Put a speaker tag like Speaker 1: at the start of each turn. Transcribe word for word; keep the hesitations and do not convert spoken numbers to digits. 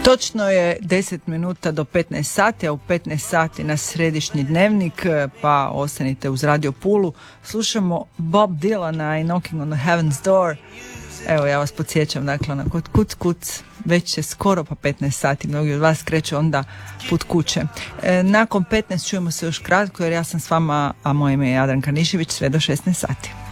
Speaker 1: Točno je deset minuta do petnaest sati, a u petnaest sati na središnji dnevnik, pa ostanite uz Radio Pulu. Slušamo Bob Dylana i Knocking on the Heaven's Door. Evo, ja vas podsjećam, dakle, na kuc, kuc, kuc, već je skoro pa petnaest sati, mnogi od vas kreću onda put kuće. E, nakon petnaest čujemo se još kratko, jer ja sam s vama, a moje ime je Jadranka Nišević, sve do šesnaest sati.